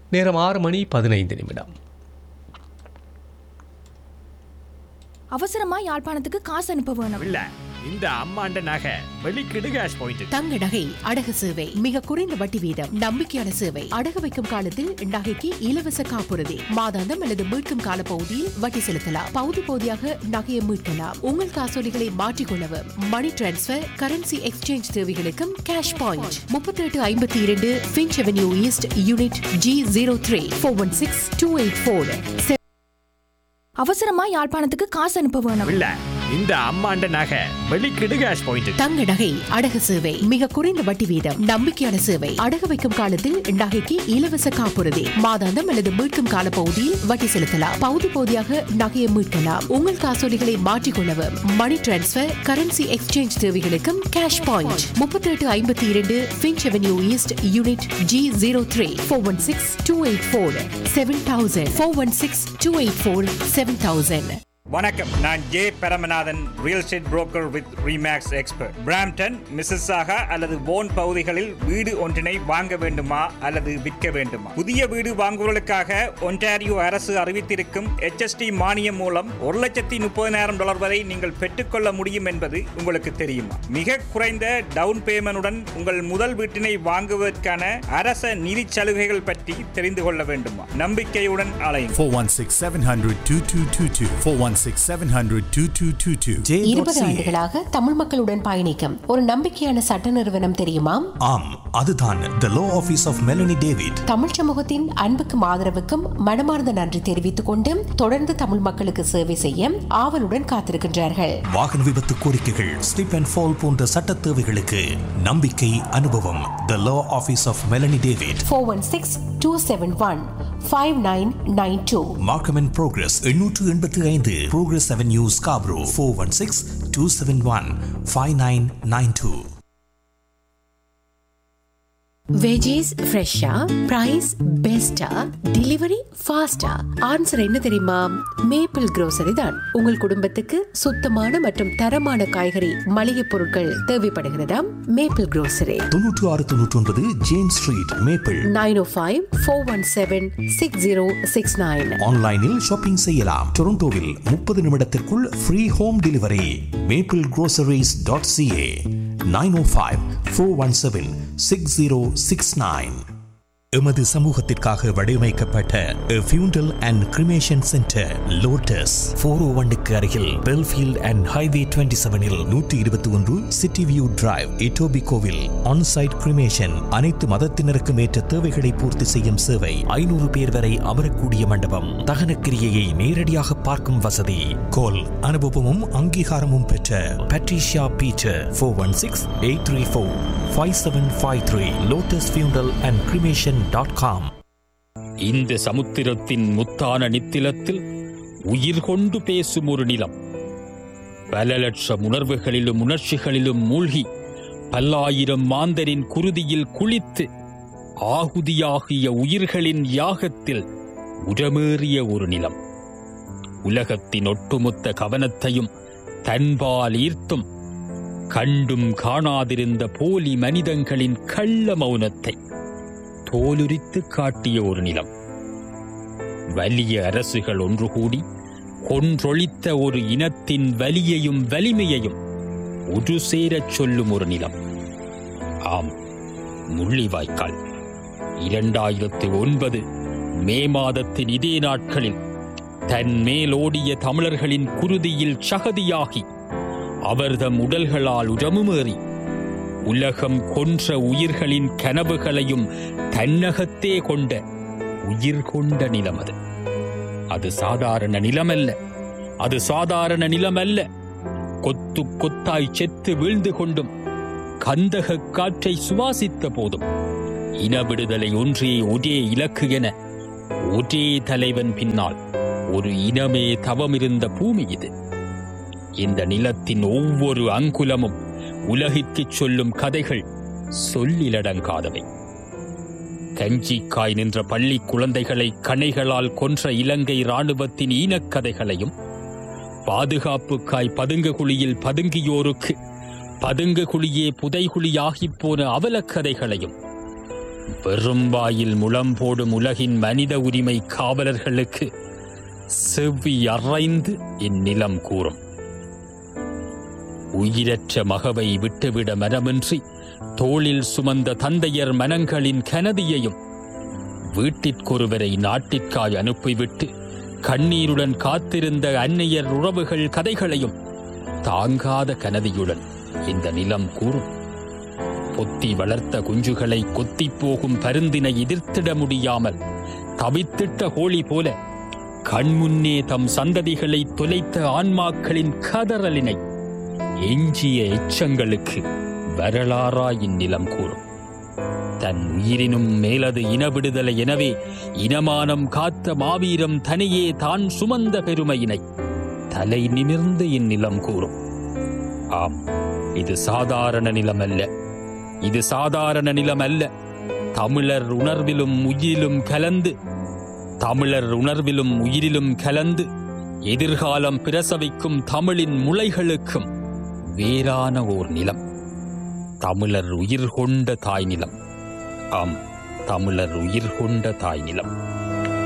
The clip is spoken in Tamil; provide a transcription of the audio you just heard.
நேரம் 6:15. அவசரமா யாழ்ப்பாணத்துக்கு காசு அனுப்ப வேணும். இல்ல இந்த அம்மாண்ட நகை வெளிக்கிடு கேஷ் பாயிண்ட். தங்க நகை அடகு சேவை மிக குறைந்த வட்டி வீதம், நம்பிக்கையான சேவை. அடகு வைக்கும் காலத்தில் நகைக்கு இலவச காப்புறுதி, மாதாந்தம் அல்லது மீட்கும் கால பகுதியில் வட்டி செலுத்தலாம். பகுதி பகுதியாக நகையை மீட்கலாம். உங்கள் காசோலிகளை மாற்றிக்கொள்ளவும், மணி டிரான்ஸ்பர், கரன்சி எக்ஸ்சேஞ்ச் தேவைகளுக்கும் cash point. 3852 Finch avenue east, unit G03, 416-284. அவசரமா யாழ்ப்பாணத்துக்கு காசு அனுப்ப வேணும். இல்ல இந்த அம்மாண்ட நகை வெளிக்கிடு கேஷ் பாயிண்ட். தங்க நகை அடகு சேவை மிக குறைந்த வட்டி வீதம், நம்பிக்கையான சேவை. அடகு வைக்கும் காலத்தில் நகைக்கு இலவச காப்புறுதி, மாதாந்தம் அல்லது மீட்கும் கால பகுதியில் வட்டி செலுத்தலாம். பகுதி பகுதியாக நகையை மீட்கலாம். உங்கள் காசோலிகளை மாற்றிக்கொள்ளவும், மணி டிரான்ஸ்பர், கரன்சி எக்ஸ்சேஞ்ச் தேவைகளுக்கும் cash point. 3852 Finch avenue east, unit G03, 416-284-7000, 416-284-7000. வணக்கம், நான் J Paramanathan, real estate broker with remakes expert. Brampton, Mississauga அல்லது போன் பகுதிகளில் வீடு ஒன்றினை வாங்க வேண்டுமா அல்லது விற்க வேண்டுமா? புதிய வீடு வாங்குவதற்காக ஒன்டாரியோ அரசு அறிவித்திருக்கும் HST மானியம் மூலம் $130,000 வரை நீங்கள் பெற்றுக்கொள்ள முடியும் என்பது உங்களுக்கு தெரியுமா? மிக குறைந்த டவுன் பேமெண்டுடன் உங்கள் முதல் வீட்டினை வாங்குவதற்கான அரச நிதி சலுகைகள் பற்றி தெரிந்து கொள்ள வேண்டுமா? நம்பிக்கையுடன் அலையுங்கள். 416-700-2222 416-700-2222. 20 ஆண்டுகளாக தமிழ் மக்களுடன் பயணிக்கும் ஒரு நம்பிக்கையான சட்ட நிறுவனம் தெரியுமா? ஆம், அதுதான் The Law Office of Melanie David. Tamil சமூகத்தின் அன்புக்கும் ஆதரவுக்கும் மனமார்ந்த நன்றி தெரிவித்துக் கொண்டு தொடர்ந்து தமிழ் மக்களுக்கு சேவை செய்ய ஆவலுடன் காத்திருக்கின்றார்கள். வாகன விபத்து கோரிக்கைகள், ஸ்லிப் அண்ட் ஃபால் போன்ற சட்ட தேவைகளுக்கு நம்பிக்கை, அனுபவம். The Law Office of Melanie David. 416-271-5992. Markham and Progress 885 Progress Avenue, Scarborough. 416-271-5992. Veggies ஃப்ரெஷ்ஷா, பிரைஸ் பெஸ்டா, டெலிவரி ஃபாஸ்டா? ஆன்சர் என்ன தெரியுமா? மேப்பிள் grocery தான். உங்கள் குடும்பத்துக்கு சுத்தமான மற்றும் தரமான காய்கறி மளிகை பொருட்கள் தேவைப்படுகிறதா? Maple grocery. 9699 James street, maple. 905-417-6069. ஆன்லைனில் ஷாப்பிங் செய்யலாம். டொரண்டோவில் 30 நிமிடத்திற்குள் ஃப்ரீ ஹோம் டெலிவரி. maplegroceries.ca. 905-417-6069. எமது சமூகத்திற்காக வடிவமைக்கப்பட்ட ஃபியூண்டல் அண்ட் கிரிமேஷன் சென்டர் லோட்டஸ் 401க்கு அருகில் Belfield and highway 27இல் 121 city view drive, எட்டோபிகோவில். Onsite cremation, அனைத்து மதத்தினருக்கும் ஏற்ற தேவைகளை பூர்த்தி செய்யும் சேவை. 500 பேர் வரை அமரக்கூடிய மண்டபம். தகனக்கிரியையை நேரடியாக பார்க்கும் வசதி. கோல் அனுபவமும் அங்கீகாரமும் பெற்ற பட்ரிஷியா பீட்டர். 416-834-5753. லோட்டஸ் ஃபியூண்டல் அண்ட் கிரிமேஷன். இந்த சமுத்திரத்தின் முத்தான நித்திலத்தில் உயிர் கொண்டு பேசும் ஒரு நிலம். பல லட்சம் உணர்வுகளிலும் உணர்ச்சிகளிலும் மூழ்கி பல்லாயிரம் மாந்தரின் குருதியில் குளித்து ஆகுதியாகிய உயிர்களின் யாகத்தில் உரமேறிய ஒரு நிலம். உலகத்தின் ஒட்டுமொத்த கவனத்தையும் தன்பால் ஈர்த்தும் கண்டும் காணாதிருந்த போலி மனிதங்களின் கள்ள மௌனத்தை தோலுரித்து காட்டிய ஒரு நிலம். வலிய அரசுகள் ஒன்று கூடி கொன்றொழித்த ஒரு இனத்தின் வலியையும் வலிமையையும் ஒரு சேரச் சொல்லும் ஒரு நிலம். ஆம், முள்ளிவாய்க்கால். 2009 மே மாதத்தின் இதே நாட்களில் தன் மேலோடிய தமிழர்களின் குருதியில் சகதியாகி அவர்தம் உடல்களால் உரமுமேறி உலகம் கொன்ற உயிர்களின் கனவுகளையும் தன்னகத்தே கொண்ட உயிர் கொண்ட நிலம் அது. அது சாதாரண நிலமல்ல, அது சாதாரண நிலமல்ல. கொத்து கொத்தாய் செத்து வீழ்ந்து கொண்டும் கந்தக காற்றை சுவாசித்த போதும் இன விடுதலை ஒன்றே ஒரே இலக்கு என ஒரே தலைவன் பின்னால் ஒரு இனமே தவமிருந்த பூமி இது. இந்த நிலத்தின் ஒவ்வொரு அங்குலமும் உலகிற்குச் சொல்லும் கதைகள் சொல்லிலடங்காதவை. கஞ்சிக்காய் நின்ற பள்ளி குழந்தைகளை கணைகளால் கொன்ற இலங்கை இராணுவத்தின் ஈனக்கதைகளையும், பாதுகாப்புக்காய் பதுங்கு குழியில் பதுங்கியோருக்கு பதுங்கு குழியே புதைகுழியாகிப் போன அவலக்கதைகளையும், பெரும்பாயில் முழம் போடும் உலகின் மனித உரிமை காவலர்களுக்கு செவ்வி அறைந்து இந்நிலம் கூறும். உயிரற்ற மகவை விட்டுவிட மனமின்றி தோளில் சுமந்த தந்தையர் மனங்களின் கனதியையும், வீட்டிற்கொருவரை நாட்டிற்காய் அனுப்பிவிட்டு கண்ணீருடன் காத்திருந்த அன்னையர் உறவுகள் கதைகளையும் தாங்காத கனதியுடன் இந்த நிலம் கூறும். பொத்தி வளர்த்த குஞ்சுகளை கொத்திப் போகும் பருந்தினை எதிர்த்திட முடியாமல் தவித்திட்ட கோழி போல கண்முன்னே தம் சந்ததிகளை தொலைத்த ஆன்மாக்களின் கதறலினை எஞ்சிய எச்சங்களுக்கு வரலாறாய் இந்நிலம் கூறும். தன் உயிரினும் மேலது இனவிடுதலை எனவே இனமானம் காத்த மாவீரம் தனியே தான் சுமந்த பெருமையினை தலை நிமிர்ந்து இந்நிலம் கூறும். ஆம், இது சாதாரண நிலம் அல்ல, இது சாதாரண நிலம் அல்ல. தமிழர் உணர்விலும் உயிரிலும் கலந்து எதிர்காலம் பிரசவிக்கும் தமிழின் முளைகளுக்கும் வேறான ஓர் நிலம். தமிழர் உயிர் கொண்ட தாய் நிலம். ஆம், தமிழர் உயிர் கொண்ட தாய் நிலம்.